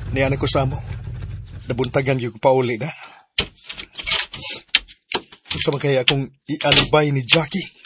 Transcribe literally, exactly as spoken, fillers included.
Niyan ko sa mo. Nabuntagan yung pauli na. Kung sa kaya akong ialibay ni Jackie.